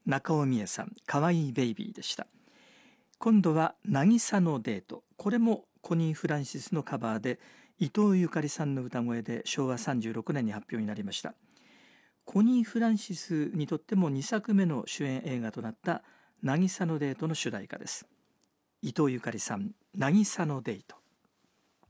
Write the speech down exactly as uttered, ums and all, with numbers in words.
中尾美恵さん、かわいいベイビーでした。今度は渚のデート。これもコニー・フランシスのカバーで、伊藤ゆかりさんの歌声でしょうわさんじゅうろくねんに発表になりました。コニー・フランシスにとってもにさくめの主演映画となった渚のデートの主題歌です。伊藤ゆかりさん、渚のデート。